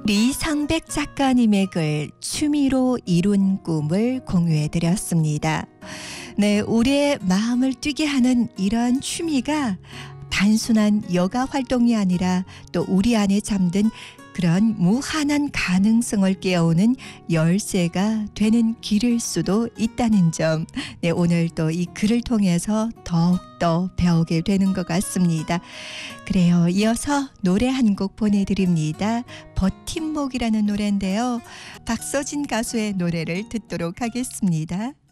리상백 작가님의 글 취미로 이룬 꿈을 공유해 드렸습니다. 네, 우리의 마음을 뛰게 하는 이러한 취미가 단순한 여가 활동이 아니라 또 우리 안에 잠든 그런 무한한 가능성을 깨우는 열쇠가 되는 길일 수도 있다는 점. 네, 오늘 또 이 글을 통해서 더욱더 배우게 되는 것 같습니다. 그래요. 이어서 노래 한 곡 보내드립니다. 버팀목이라는 노래인데요. 박서진 가수의 노래를 듣도록 하겠습니다.